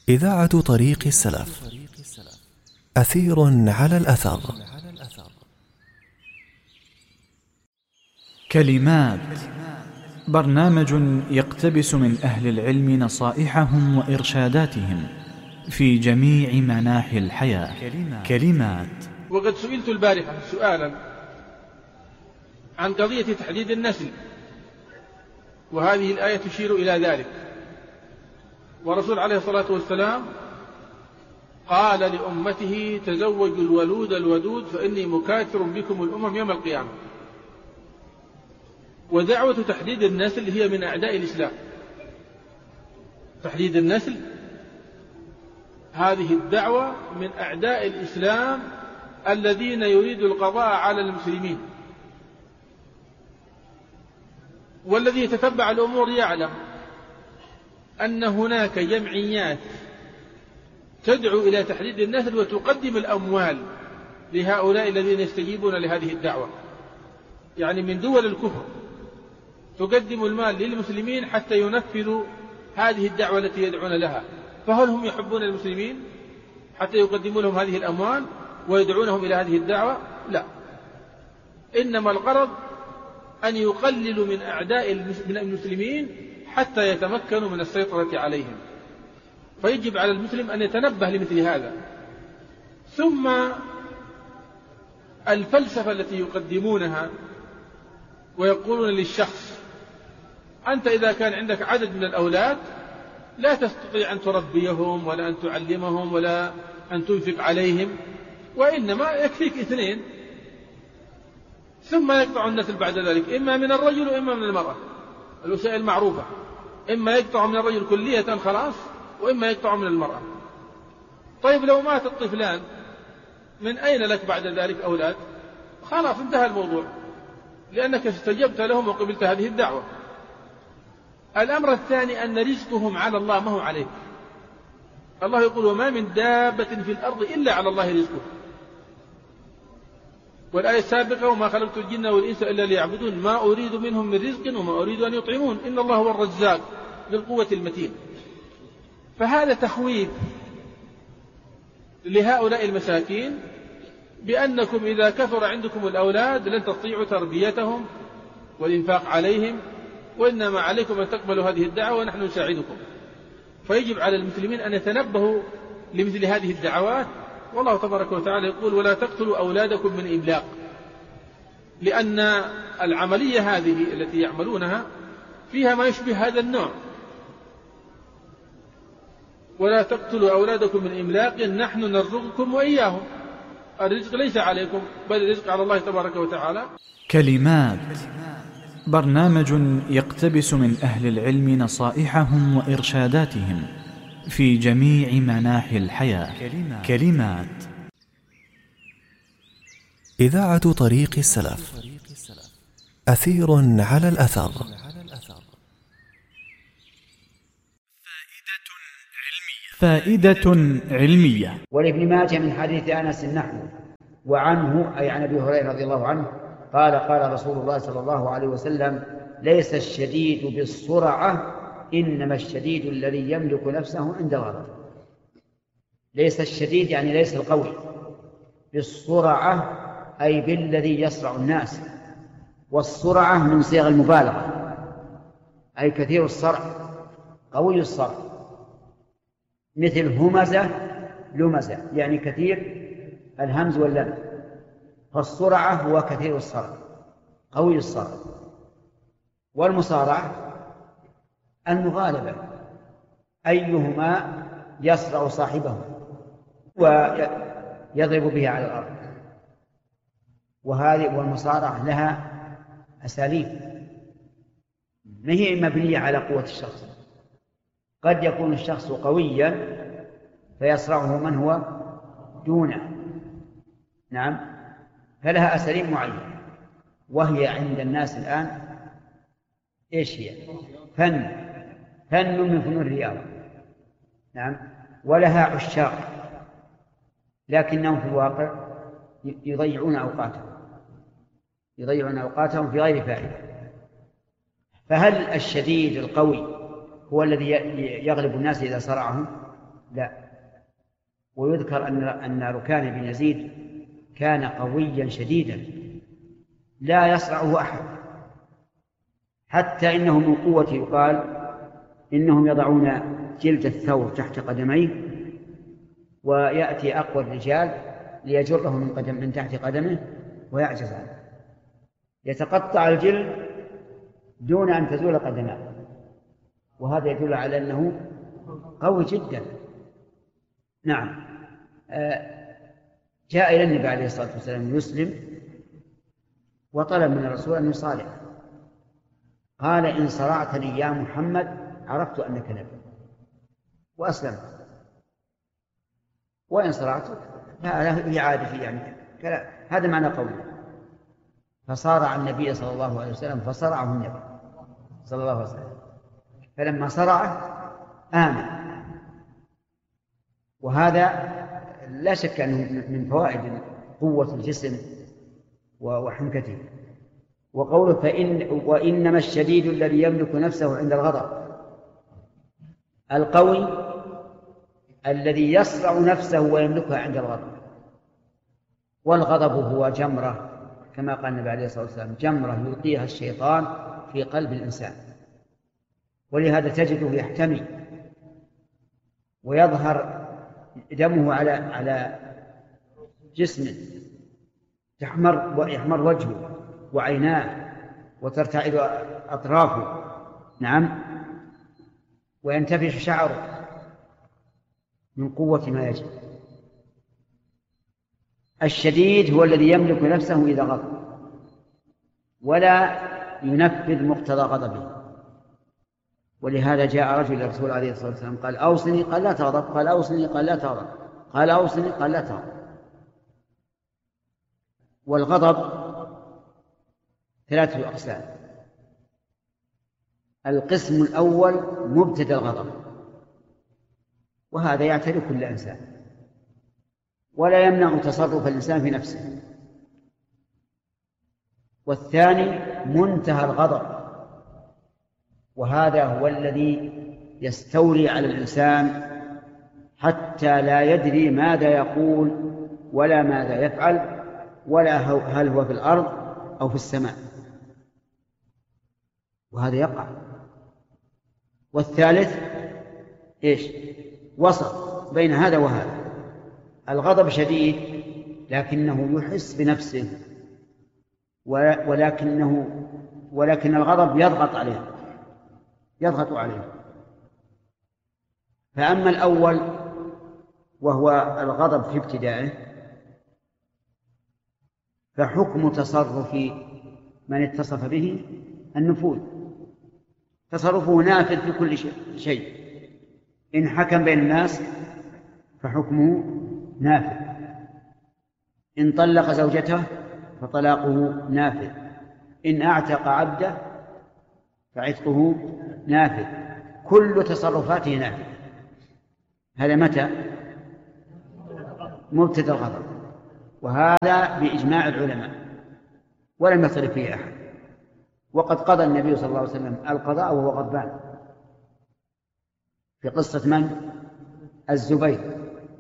إذاعة طريق السلف. أثير على الأثر. كلمات، برنامج يقتبس من أهل العلم نصائحهم وإرشاداتهم في جميع مناحي الحياة. كلمات. وقد سئلت البارحة سؤالا عن قضية تحديد النسل، وهذه الآية تشير إلى ذلك. ورسول عليه الصلاة والسلام قال لأمته: تزوجوا الولود الودود فإني مكاثر بكم الأمم يوم القيامة. ودعوة تحديد النسل هي من أعداء الإسلام. تحديد النسل هذه الدعوة من أعداء الإسلام الذين يريدوا القضاء على المسلمين. والذي يتتبع الأمور يعلم أن هناك جمعيات تدعو إلى تحديد النسل وتقدم الأموال لهؤلاء الذين يستجيبون لهذه الدعوة، يعني من دول الكفر تقدم المال للمسلمين حتى ينفذوا هذه الدعوة التي يدعون لها. فهل هم يحبون المسلمين حتى يقدموا لهم هذه الأموال ويدعونهم إلى هذه الدعوة؟ لا، إنما الغرض أن يقللوا من أعداء من المسلمين حتى يتمكنوا من السيطرة عليهم. فيجب على المسلم أن يتنبه لمثل هذا. ثم الفلسفة التي يقدمونها ويقولون للشخص: أنت إذا كان عندك عدد من الأولاد لا تستطيع أن تربيهم ولا أن تعلمهم ولا أن تنفق عليهم، وإنما يكفيك 2. ثم يقطع النسل بعد ذلك إما من الرجل وإما من المرأة. الوسائل معروفة، إما يقطع من الرجل كلية خلاص، وإما يقطع من المرأة. طيب لو مات الطفلان من أين لك بعد ذلك أولاد؟ خلاص انتهى الموضوع، لأنك استجبت لهم وقبلت هذه الدعوة. الأمر الثاني أن رزقهم على الله ما هو عليك. الله يقول: وما من دابة في الأرض إلا على الله رزقه. والآية السابقة: وما خلقت الجن والإنس إلا ليعبدون ما أريد منهم من رزق وما أريد أن يطعمون إن الله هو الرزاق ذو القوة المتين. فهذا تخويف لهؤلاء المساكين بأنكم إذا كثر عندكم الأولاد لن تستطيعوا تربيتهم والإنفاق عليهم، وإنما عليكم أن تقبلوا هذه الدعوة ونحن نساعدكم. فيجب على المسلمين أن يتنبهوا لمثل هذه الدعوات. والله تبارك وتعالى يقول: ولا تقتلوا أولادكم من إملاق، لأن العملية هذه التي يعملونها فيها ما يشبه هذا النوع. ولا تقتلوا أولادكم من إملاق نحن نرزقكم وإياهم. الرزق ليس عليكم بل الرزق على الله تبارك وتعالى. كلمات، برنامج يقتبس من أهل العلم نصائحهم وإرشاداتهم في جميع مناحي الحياة. كلمات. إذاعة طريق السلف. أثير على الأثر. فائدة علمية. ولابن ماجه من حديث أنس نحو وعنه، أي عن أبي هريرة رضي الله عنه قال: قال رسول الله صلى الله عليه وسلم: ليس الشديد بالسرعة إنما الشديد الذي يملك نفسه عند الغضب. ليس الشديد يعني ليس القوي، بالسرعة أي بالذي يسرع الناس. والسرعة من صيغ المبالغة، أي كثير الصرع قوي الصرع، مثل همزة لمزة يعني كثير الهمز واللمز. فالسرعة هو كثير الصرع قوي الصرع. والمصارعة المغالبة، أيهما يصرع صاحبه ويضرب به على الأرض. وهذه والمصارعة لها أساليب، ما هي مبنية على قوة الشخص. قد يكون الشخص قويا فيصرعه من هو دونه، نعم، فلها أساليب معينة. وهي عند الناس الآن إيش هي؟ فن من فنون الرياضة، نعم، ولها عشاق، لكنهم في الواقع يضيعون أوقاتهم في غير فائدة. فهل الشديد القوي هو الذي يغلب الناس إذا صرعهم؟ لا. ويذكر أن ركان بن يزيد كان قويا شديدا لا يصرعه أحد، حتى إنه من قوة يقال إنهم يضعون جلد الثور تحت قدميه، ويأتي أقوى الرجال ليجره من تحت قدمه ويعجز عنه، يتقطع الجلد دون أن تزول قدماه، وهذا يدل على أنه قوي جدا. نعم. جاء إلى النبي عليه الصلاة والسلام يسلم، وطلب من الرسول أن يصالح. قال: إن صرعتني يا محمد عرفت أنك نبي، وأسلم. وإن صرعتك هذا إعادة، يعني هذا معنى قوله. فصارع النبي صلى الله عليه وسلم فصرعه النبي صلى الله عليه وسلم، فلما صرعه آمن. وهذا لا شك أنه من فوائد قوة الجسم وحمكته. وقوله وإنما الشديد الذي يملك نفسه عند الغضب. القوي الذي يصرع نفسه ويملكها عند الغضب. والغضب هو جمرة، كما قال النبي عليه الصلاة والسلام: جمرة يلقيها الشيطان في قلب الإنسان. ولهذا تجده يحتمي ويظهر دمه على جسمه، يحمر وجهه وعيناه وترتعد أطرافه. نعم. وينتفش شعره من قوة ما يجب. الشديد هو الذي يملك نفسه إذا غضب ولا ينفذ مقتضى غضبه. ولهذا جاء رجل إلى الرسول عليه الصلاة والسلام قال: أوصني. قال: لا تغضب. قال: أوصني. قال: لا تغضب. قال: أوصني. قال: لا تغضب. والغضب 3 أقسام. القسم الأول مبتدأ الغضب، وهذا يعتري كل إنسان ولا يمنع تصرف الإنسان في نفسه. والثاني منتهى الغضب، وهذا هو الذي يستولي على الإنسان حتى لا يدري ماذا يقول ولا ماذا يفعل، ولا هل هو في الأرض أو في السماء، وهذا يقع. والثالث وسط بين هذا وهذا. الغضب شديد لكنه يحس بنفسه، ولكن الغضب يضغط عليه. فأما الأول وهو الغضب في ابتدائه فحكم تصرف من اتصف به النفوذ، تصرفه نافذ في كل شيء. إن حكم بين الناس فحكمه نافذ، إن طلق زوجته فطلاقه نافذ، إن أعتق عبده فعتقه نافذ، كل تصرفاته نافذ. هذا متى؟ مبتدأ الغضب، وهذا بإجماع العلماء ولم يختلف فيه أحد. وقد قضى النبي صلى الله عليه وسلم القضاء وهو غضبان في قصة من؟ الزبير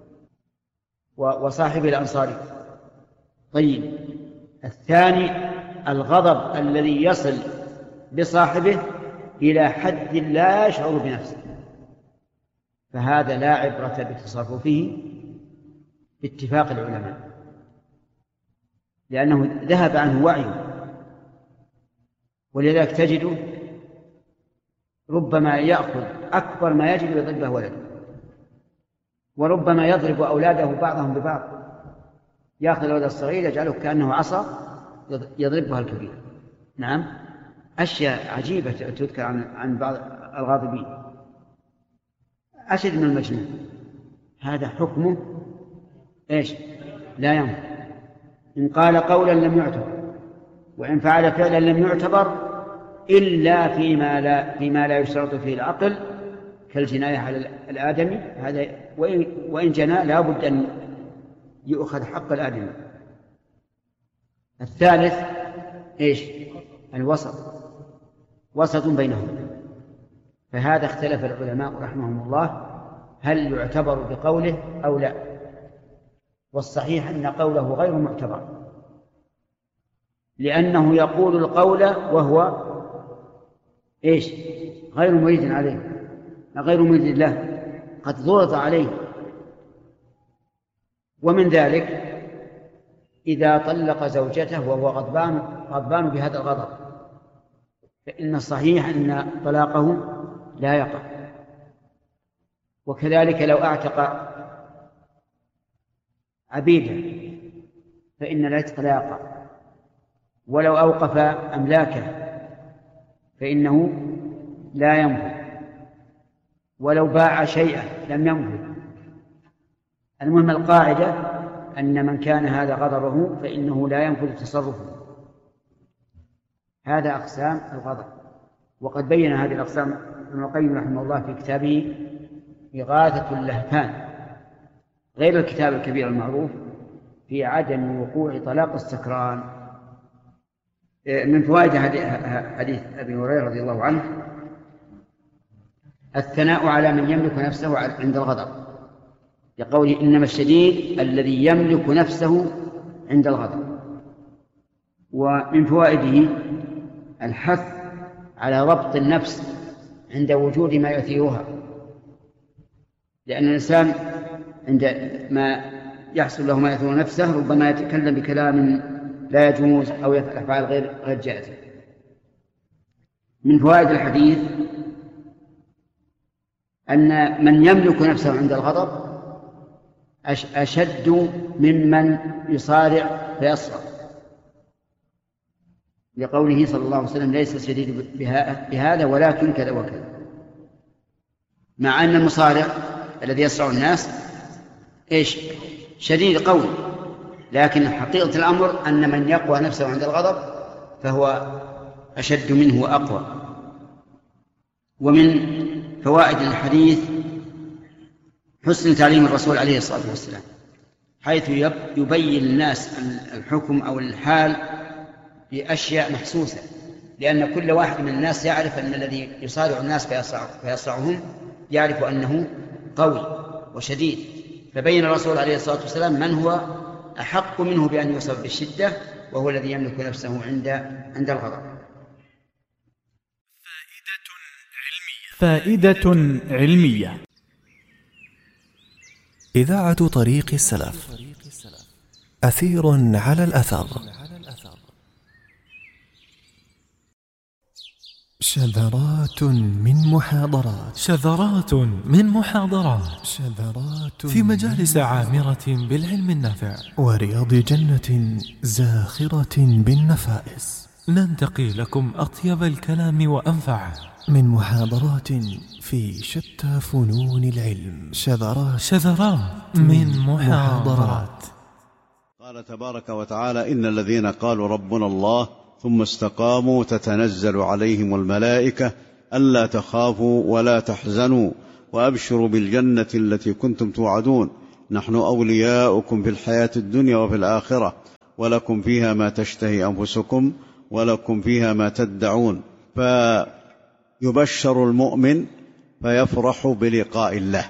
وصاحب الأنصاري. طيب، الثاني الغضب الذي يصل بصاحبه إلى حد لا يشعر بنفسه، فهذا لا عبرة بتصرفه باتفاق العلماء، لأنه ذهب عنه وعيه. ولذلك تجده ربما يأخذ أكبر ما يجب يضربه ولده، وربما يضرب أولاده بعضهم ببعض، يأخذ الولد الصغير يجعله كأنه عصا يضربها الكبير. نعم، أشياء عجيبة تذكر عن بعض الغاضبين، أشد من المجنون. هذا حكمه لا ينفع. إن قال قولا لم يعتبر، وإن فعل فعلا لم يعتبر إلا فيما لا يشترط فيه العقل، كالجناية على الآدمي. هذا وإن جنى لا بد أن يؤخذ حق الآدمي. الثالث الوسط، وسط بينهم. فهذا اختلف العلماء رحمهم الله هل يعتبر بقوله أو لا؟ والصحيح أن قوله غير معتبر، لأنه يقول القول وهو إيش؟ غير مريد عليه، غير مريد له، قد ضغط عليه. ومن ذلك إذا طلق زوجته وهو غضبان بهذا الغضب، فإن الصحيح أن طلاقه لا يقع. وكذلك لو أعتق عبيدا فإن العتق لا يقع، ولو أوقف أملاكه فإنه لا ينفذ، ولو باع شيئا لم ينفذ. المهم القاعدة أن من كان هذا غضبه فإنه لا ينفذ تصرفه. هذا أقسام الغضب، وقد بين هذه الأقسام ابن القيم رحمه الله في كتابه إغاثة اللهفان، غير الكتاب الكبير المعروف في عدم وقوع طلاق السكران. من فوائد حديث أبي هريرة رضي الله عنه الثناء على من يملك نفسه عند الغضب، لقوله إنما الشديد الذي يملك نفسه عند الغضب. ومن فوائده الحث على ربط النفس عند وجود ما يثيرها، لأن الإنسان عندما يحصل له ما يثير نفسه ربما يتكلم بكلام لا يجوز أو يفعل أفعال غير جائزة. من فوائد الحديث أن من يملك نفسه عند الغضب أشد ممن يصارع فيصرع، لقوله صلى الله عليه وسلم ليس الشديد بهذا ولكن كذا وكذا، مع أن المصارع الذي يصرع الناس إيش؟ شديد قوي، لكن حقيقة الأمر أن من يقوى نفسه عند الغضب فهو أشد منه وأقوى. ومن فوائد الحديث حسن تعليم الرسول عليه الصلاة والسلام، حيث يبين الناس الحكم أو الحال بأشياء محسوسة، لأن كل واحد من الناس يعرف أن الذي يصارع الناس فيصرعهم يعرف أنه قوي وشديد، فبين الرسول عليه الصلاة والسلام من هو أحق منه بأن يوصف بالشدة، وهو الذي يملك نفسه عند الغضب. فائدة علمية. إذاعة طريق السلف، أثير على الأثر. شذرات من محاضرات في مجالس عامرة بالعلم النافع ورياض جنة زاخرة بالنفائس، ننتقي لكم أطيب الكلام وأنفعه من محاضرات في شتى فنون العلم. شذرات من محاضرات. قال تبارك وتعالى إن الذين قالوا ربنا الله ثم استقاموا تتنزل عليهم الملائكة ألا تخافوا ولا تحزنوا وأبشروا بالجنة التي كنتم توعدون نحن أولياؤكم في الحياة الدنيا وفي الآخرة ولكم فيها ما تشتهي أنفسكم ولكم فيها ما تدعون. فيبشر المؤمن فيفرح بلقاء الله،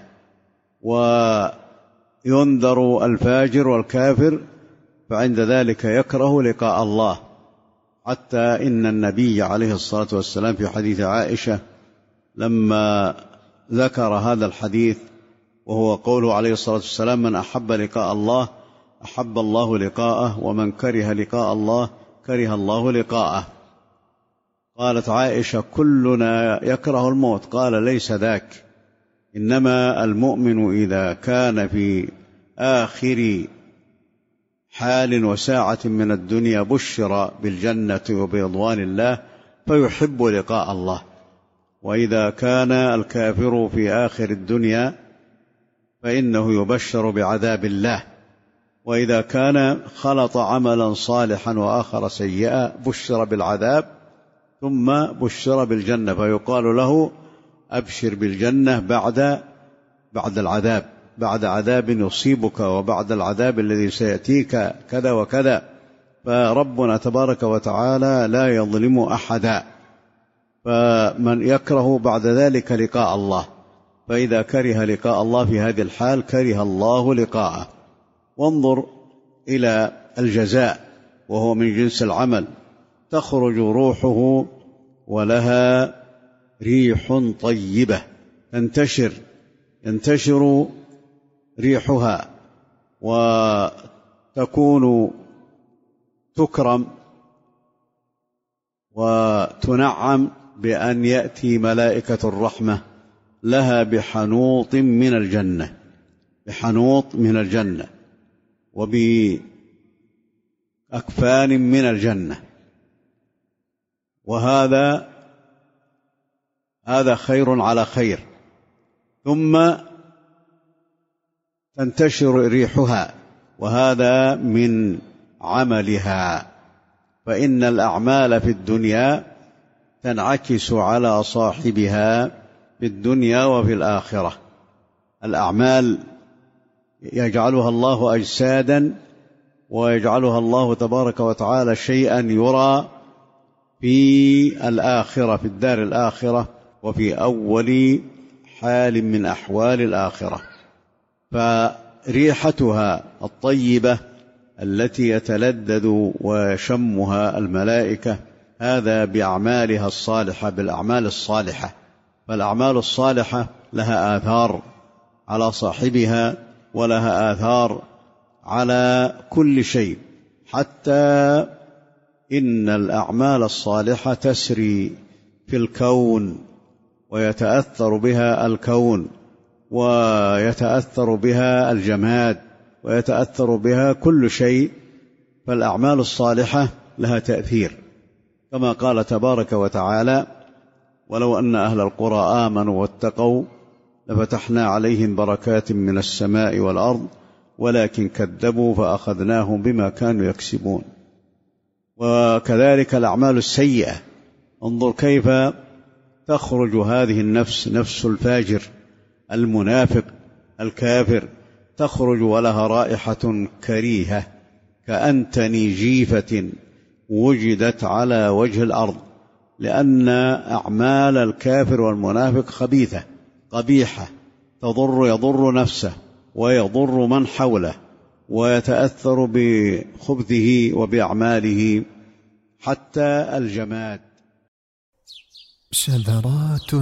وينذر الفاجر والكافر فعند ذلك يكره لقاء الله. حتى إن النبي عليه الصلاة والسلام في حديث عائشة لما ذكر هذا الحديث، وهو قوله عليه الصلاة والسلام من أحب لقاء الله أحب الله لقاءه ومن كره لقاء الله كره الله لقاءه. قالت عائشة كلنا يكره الموت، قال ليس ذاك، إنما المؤمن إذا كان في آخر حال وساعة من الدنيا بشر بالجنة وبرضوان الله فيحب لقاء الله، وإذا كان الكافر في آخر الدنيا فإنه يبشر بعذاب الله، وإذا كان خلط عملا صالحا وآخر سيئا بشر بالعذاب ثم بشر بالجنة، فيقال له أبشر بالجنة بعد العذاب، بعد عذاب يصيبك وبعد العذاب الذي سيأتيك كذا وكذا. فربنا تبارك وتعالى لا يظلم أحدا، فمن يكره بعد ذلك لقاء الله فإذا كره لقاء الله في هذه الحال كره الله لقاءه. وانظر إلى الجزاء وهو من جنس العمل، تخرج روحه ولها ريح طيبة ينتشر ريحها، وتكون تكرم وتنعم بأن يأتي ملائكة الرحمة لها بحنوط من الجنة وبأكفان من الجنة. وهذا خير على خير. ثم تنتشر ريحها، وهذا من عملها، فإن الأعمال في الدنيا تنعكس على صاحبها في الدنيا وفي الآخرة. الأعمال يجعلها الله أجسادا، ويجعلها الله تبارك وتعالى شيئا يرى في الآخرة، في الدار الآخرة، وفي أول حال من أحوال الآخرة. فريحتها الطيبة التي يتلذذ ويشمها الملائكة هذا بأعمالها الصالحة، بالأعمال الصالحة. فالأعمال الصالحة لها آثار على صاحبها، ولها آثار على كل شيء، حتى إن الأعمال الصالحة تسري في الكون، ويتأثر بها الكون، ويتأثر بها الجماد، ويتأثر بها كل شيء. فالأعمال الصالحة لها تأثير، كما قال تبارك وتعالى: ولو أن أهل القرى آمنوا واتقوا لفتحنا عليهم بركات من السماء والأرض ولكن كذبوا فأخذناهم بما كانوا يكسبون. وكذلك الأعمال السيئة، انظر كيف تخرج هذه النفس، نفس الفاجر المنافق الكافر، تخرج ولها رائحة كريهة كأنتن جيفة وجدت على وجه الأرض، لأن أعمال الكافر والمنافق خبيثة قبيحة، يضر نفسه ويضر من حوله، ويتأثر بخبثه وبأعماله حتى الجماد. شذرات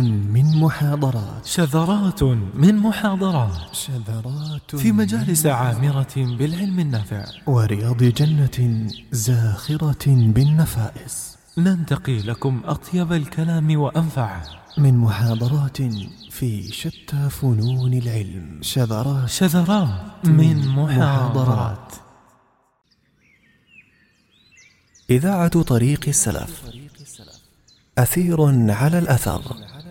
من محاضرات في مجالس عامرة بالعلم النافع ورياض جنة زاخرة بالنفائس. ننتقي لكم أطيب الكلام وأنفعه من محاضرات في شتى فنون العلم. شذرات من محاضرات. إذاعة طريق السلف، أثير على الأثر.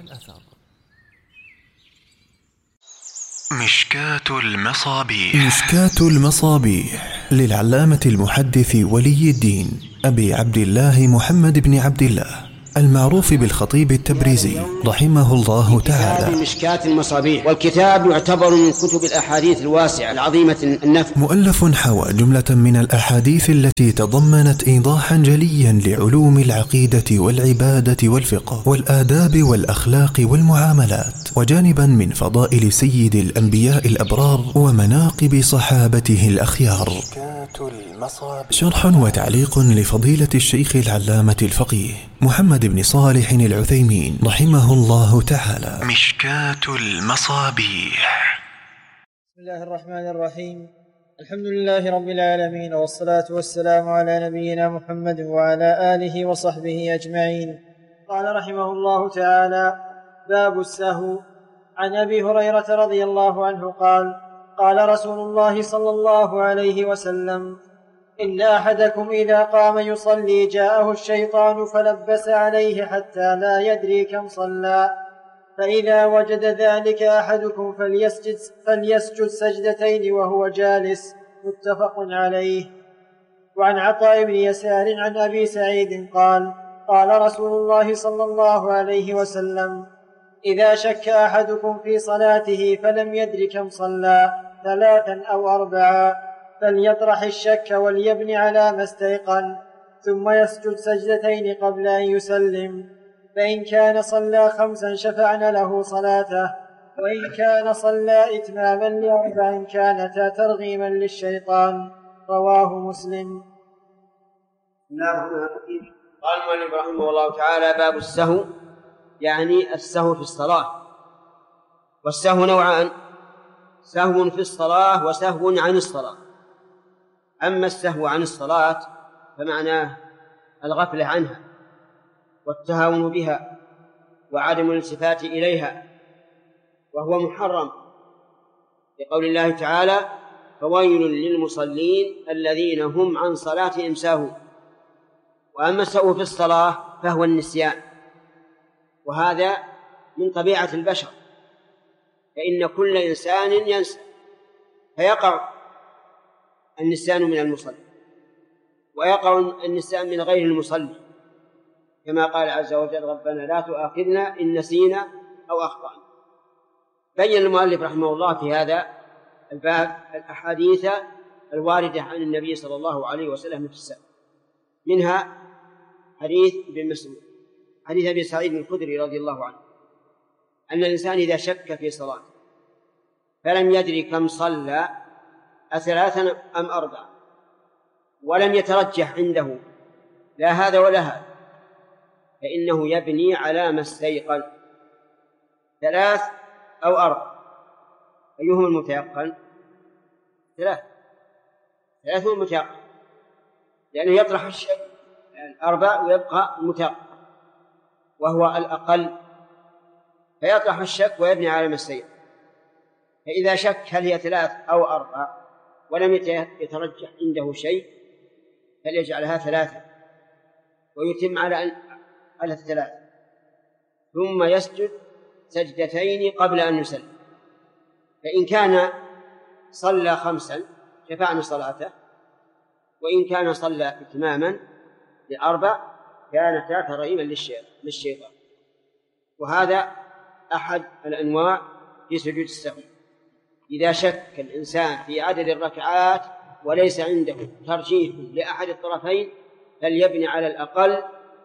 مشكاة المصابيح للعلامة المحدث ولي الدين أبي عبد الله محمد بن عبد الله المعروف بالخطيب التبريزي رحمه الله تعالى. كتاب مشكاة المصابيح، والكتاب يعتبر من كتب الأحاديث الواسعة العظيمة النفع. مؤلف حوى جملة من الأحاديث التي تضمنت إيضاحا جليا لعلوم العقيدة والعبادة والفقه والآداب والأخلاق والمعاملات، وجانبا من فضائل سيد الأنبياء الأبرار ومناقب صحابته الأخيار. شرح وتعليق لفضيلة الشيخ العلامة الفقيه محمد بن صالح العثيمين رحمه الله تعالى. مشكاة المصابيح. بسم الله الرحمن الرحيم. الحمد لله رب العالمين، والصلاة والسلام على نبينا محمد وعلى آله وصحبه أجمعين. قال رحمه الله تعالى: باب السهو. عن أبي هريرة رضي الله عنه قال: قال رسول الله صلى الله عليه وسلم: إن أحدكم إذا قام يصلي جاءه الشيطان فلبس عليه حتى لا يدري كم صلى، فإذا وجد ذلك أحدكم فليسجد سجدتين وهو جالس. متفق عليه. وعن عطاء بن يسار عن أبي سعيد قال: قال رسول الله صلى الله عليه وسلم: إذا شك أحدكم في صلاته فلم يدر كم صلى 3 أو 4 فليطرح الشك وليبني على ما استيقن، ثم يسجد سجدتين قبل أن يسلم، فإن كان صلى 5 شفعنا له صلاته، وإن كان صلى إتماما لأربع كانتا ترغيما للشيطان. رواه مسلم. قال المؤلف رحمه الله تعالى: باب السهو، يعني السهو في الصلاة. والسهو نوعان: سهو في الصلاة وسهو عن الصلاة. أما السهو عن الصلاة فمعناه الغفلة عنها والتهاون بها وعدم الالتفات إليها، وهو محرم لقول الله تعالى: فويل للمصلين الذين هم عن صلاتهم ساهون. وأما السهو في الصلاة فهو النسيان، وهذا من طبيعة البشر، فإن كل إنسان ينسى، فيقع النسيان من المصلي ويقع النسيان من غير المصلي، كما قال عز وجل: ربنا لا تؤاخذنا إن نسينا أو أخطأنا. بين المؤلف رحمه الله في هذا الباب الأحاديث الواردة عن النبي صلى الله عليه وسلم في السهو، منها حديث ابن مسعود، حديث أبي سعيد الخدري رضي الله عنه، أن الإنسان إذا شك في صلاة فلم يدري كم صلى أثلاثا أم أربعة ولم يترجح عنده لا هذا ولا هذا، فإنه يبني على ما استيقن، 3 أو 4. أيهما المتيقن؟ 3 هو المتيقن، لأنه يطرح الشك 4 ويبقى المتيقن وهو الأقل، فيطرح الشك ويبني على ما استيقن. فإذا شك هل هي 3 أو 4 ولم يترجح عنده شيء فليجعلها 3 ويتم على 3، ثم يسجد سجدتين قبل أن يسلم. فإن كان صلى 5 شفعنا صلاته، وإن كان صلى إتماما ل4 كانتا ترغيما للشيطان. وهذا أحد الأنواع في سجود السهو. إذا شك الإنسان في عدد الركعات وليس عنده ترجيح لأحد الطرفين فليبني على الأقل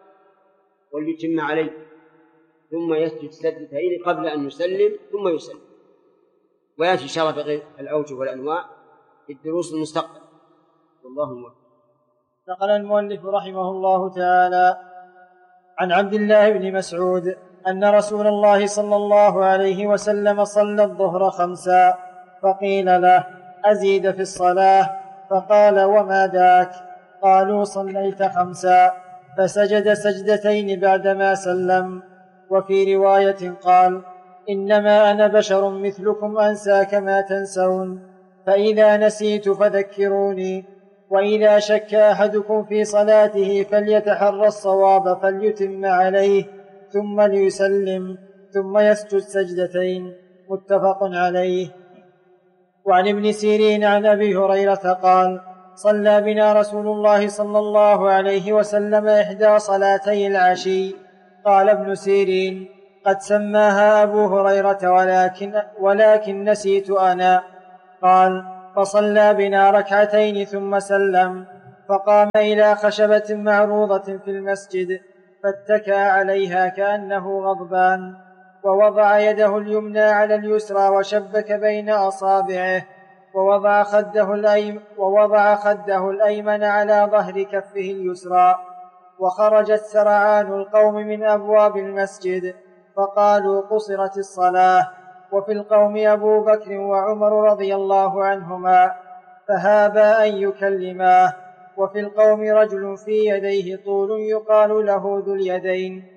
وليتم عليه، ثم يسجد سجدتين قبل أن يسلم ثم يسلم. ويأتي إن شاء الله بغير الأوجه والأنواع في الدروس المستقبل. والله موفق. نقل المؤلف رحمه الله تعالى عن عبد الله بن مسعود أن رسول الله صلى الله عليه وسلم صلى الظهر 5، فقيل له: أزيد في الصلاة؟ فقال: وما ذاك؟ قالوا: صليت 5. فسجد سجدتين بعدما سلم. وفي رواية قال: إنما أنا بشر مثلكم أنسى كما تنسون، فإذا نسيت فذكروني. وإذا شك أحدكم في صلاته فليتحرى الصواب فليتم عليه ثم ليسلم ثم يسجد سجدتين. متفق عليه. وعن ابن سيرين عن أبي هريرة قال: صلى بنا رسول الله صلى الله عليه وسلم 1 صلاتي العشي. قال ابن سيرين: قد سماها أبو هريرة ولكن نسيت أنا. قال: فصلى بنا 2 ثم سلم، فقام إلى خشبة معروضة في المسجد فاتكى عليها كأنه غضبان، ووضع يده اليمنى على اليسرى وشبك بين أصابعه، ووضع خده الأيمن على ظهر كفه اليسرى. وخرجت سرعان القوم من أبواب المسجد فقالوا: قصرت الصلاة. وفي القوم أبو بكر وعمر رضي الله عنهما فهابا أن يكلماه. وفي القوم رجل في يديه طول يقال له ذو اليدين،